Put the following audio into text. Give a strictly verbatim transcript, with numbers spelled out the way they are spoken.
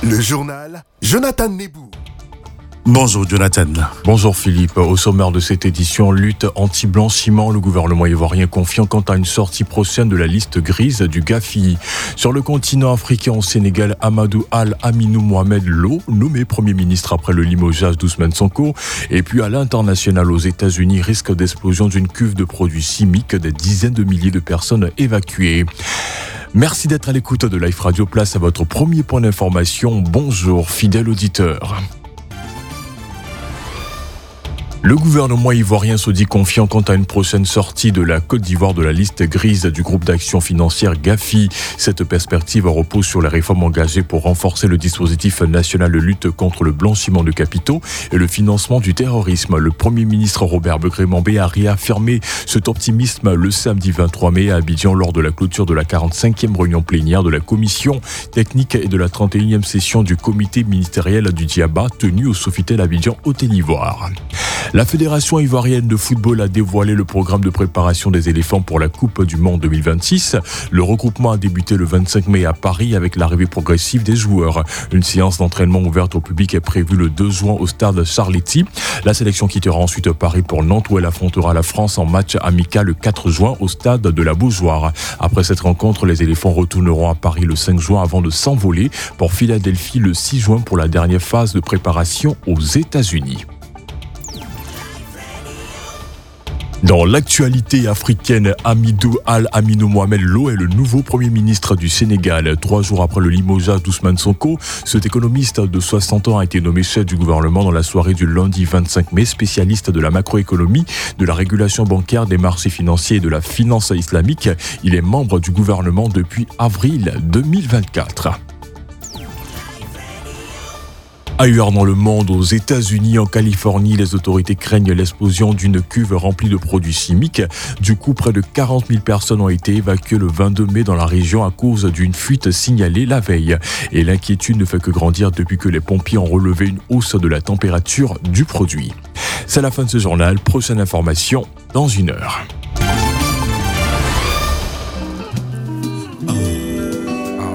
Le journal Jonathan Nebou. Bonjour Jonathan. Bonjour Philippe. Au sommaire de cette édition, lutte anti-blanchiment. Le gouvernement ivoirien confiant quant à une sortie prochaine de la liste grise du GAFI. Sur le continent africain, au Sénégal, Amadou Al-Aminou Mohamed Lo, nommé Premier ministre après le limogeage d'Ousmane Sonko. Et puis à l'international, aux États-Unis, risque d'explosion d'une cuve de produits chimiques, des dizaines de milliers de personnes évacuées. Merci d'être à l'écoute de Life Radio. Place à votre premier point d'information. Bonjour, fidèle auditeur. Le gouvernement ivoirien se dit confiant quant à une prochaine sortie de la Côte d'Ivoire de la liste grise du groupe d'action financière GAFI. Cette perspective repose sur les réformes engagées pour renforcer le dispositif national de lutte contre le blanchiment de capitaux et le financement du terrorisme. Le Premier ministre Robert Begré-Mambé a réaffirmé cet optimisme le samedi vingt-trois mai à Abidjan lors de la clôture de la quarante-cinquième réunion plénière de la commission technique et de la trente et unième session du comité ministériel du Diaba tenue au Sofitel Abidjan Hôtel Ivoire. La Fédération ivoirienne de football a dévoilé le programme de préparation des éléphants pour la Coupe du Monde deux mille vingt-six. Le regroupement a débuté le vingt-cinq mai à Paris avec l'arrivée progressive des joueurs. Une séance d'entraînement ouverte au public est prévue le deux juin au stade Charletti. La sélection quittera ensuite Paris pour Nantes où elle affrontera la France en match amical le quatre juin au stade de la Beaujoire. Après cette rencontre, les éléphants retourneront à Paris le cinq juin avant de s'envoler pour Philadelphie le six juin pour la dernière phase de préparation aux États-Unis. Dans l'actualité africaine, Amidou Al-Aminou Mohamed Lo est le nouveau Premier ministre du Sénégal. Trois jours après le limogeage d'Ousmane Sonko, cet économiste de soixante ans a été nommé chef du gouvernement dans la soirée du lundi vingt-cinq mai, spécialiste de la macroéconomie, de la régulation bancaire, des marchés financiers et de la finance islamique. Il est membre du gouvernement depuis avril deux mille vingt-quatre. Ailleurs dans le monde, aux États-Unis, en Californie, les autorités craignent l'explosion d'une cuve remplie de produits chimiques. Du coup, près de quarante mille personnes ont été évacuées le vingt-deux mai dans la région à cause d'une fuite signalée la veille. Et l'inquiétude ne fait que grandir depuis que les pompiers ont relevé une hausse de la température du produit. C'est la fin de ce journal. Prochaine information dans une heure.